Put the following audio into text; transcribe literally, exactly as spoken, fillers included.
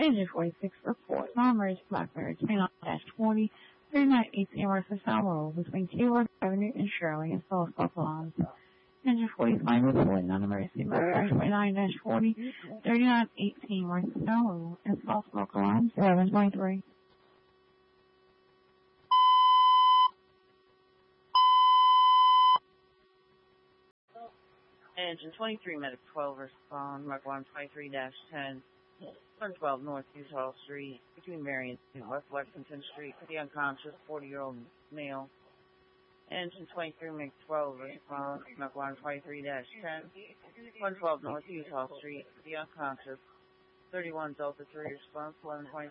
Engine forty-six report. Non-emergency Blackberry twenty-nine dash twenty, thirty-nine eighteen West South Road between Keyword Avenue and Shirley and South Lines. Engine forty-five report. Non-emergency Blackberry twenty-nine dash forty, thirty-nine eighteen West South Road and South Lines eleven twenty-three. Engine twenty-three, Medic twelve, respond, Mark one twenty-three dash ten, one twelve North Utah Street, between Marion and West Lexington Street, for the unconscious forty-year-old male. Engine twenty-three, Medic twelve, respond, Mark one twenty-three dash ten, one twelve North Utah Street, for the unconscious thirty-one Delta three, response eleven twenty-three.